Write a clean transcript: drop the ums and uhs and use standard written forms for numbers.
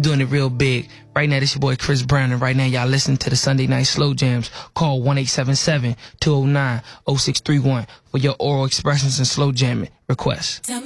doing it real big. Right now, this your boy Chris Brown, and right now y'all listening to the Sunday Night Slow Jams. Call 1-877-209-0631 for your oral expressions and slow jamming requests.